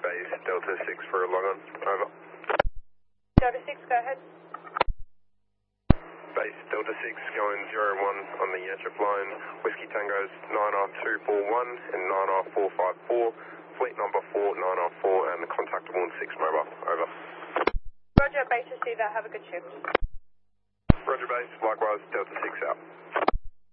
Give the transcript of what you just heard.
base Delta 6 for a log on. Over. Delta 6, go ahead. Base Delta 6 going 01 on the Yatchup line. Whiskey Tango's 9R241 and 9R454. Fleet number 49R4 and the contactable and 6 mobile. Over. Roger, base receiver. Have a good shift. Roger base. Likewise, Delta 6 out.